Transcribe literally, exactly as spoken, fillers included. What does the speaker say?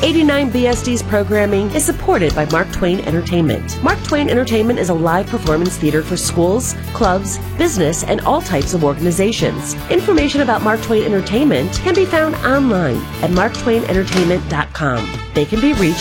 eighty-nine B S D's programming is supported by Mark Twain Entertainment. Mark Twain Entertainment is a live performance theater for schools, clubs, business, and all types of organizations. Information about Mark Twain Entertainment can be found online at mark twain entertainment dot com. They can be reached